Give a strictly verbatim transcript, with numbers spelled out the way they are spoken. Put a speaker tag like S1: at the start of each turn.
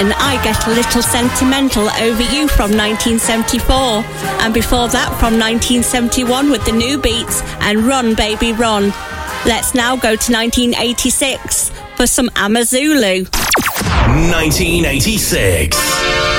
S1: And I Get a Little Sentimental Over You from nineteen seventy-four. And before that from nineteen seventy-one with the New Beats and Run Baby Run. Let's now go to nineteen eighty-six for some Amazulu.
S2: nineteen eighty-six.